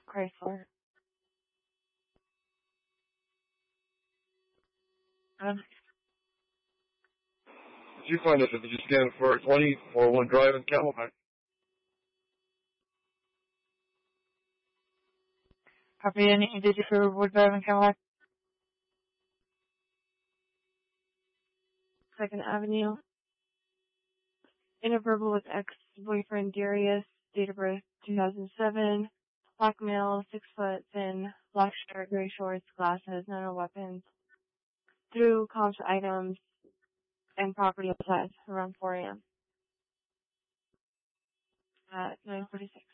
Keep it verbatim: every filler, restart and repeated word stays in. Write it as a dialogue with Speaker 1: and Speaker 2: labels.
Speaker 1: Chrysler. Um,
Speaker 2: Did you find us if you scan for twenty four one Drive in Camelback?
Speaker 1: property and digit for Wood Drive in Cadillac. Second Avenue. Interverbal with ex-boyfriend Darius, date of birth two thousand seven. Black male, six foot, thin, black shirt, gray shorts, glasses, no weapons. Through comps items and property outside around four a.m. at nine forty-six.